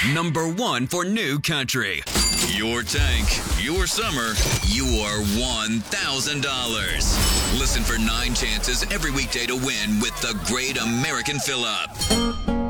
Number 1 for New Country. Your tank, your summer, your $1,000. Listen for 9 chances every weekday to win with the Great American Fill-Up.